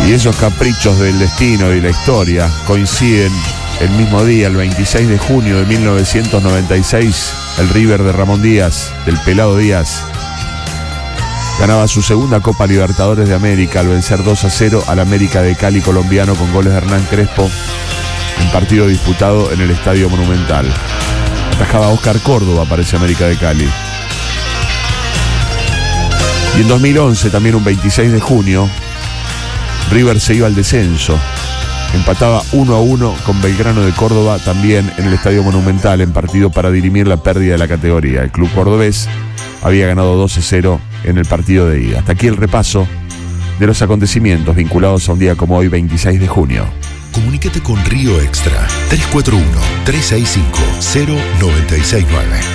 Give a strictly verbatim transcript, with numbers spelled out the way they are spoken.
Y esos caprichos del destino y la historia coinciden el mismo día, el veintiséis de junio de mil novecientos noventa y seis, el River de Ramón Díaz, del Pelado Díaz, ganaba su segunda Copa Libertadores de América al vencer dos a cero al América de Cali colombiano con goles de Hernán Crespo en partido disputado en el Estadio Monumental. Atajaba Oscar Córdoba para ese América de Cali. Y en dos mil once, también un veintiséis de junio, River se iba al descenso. Empataba uno a uno con Belgrano de Córdoba, también en el Estadio Monumental, en partido para dirimir la pérdida de la categoría. El club cordobés había ganado dos a cero en el partido de ida. Hasta aquí el repaso de los acontecimientos vinculados a un día como hoy, veintiséis de junio. Comuníquete con Río Extra tres cuatro uno, tres seis cinco, cero nueve seis nueve.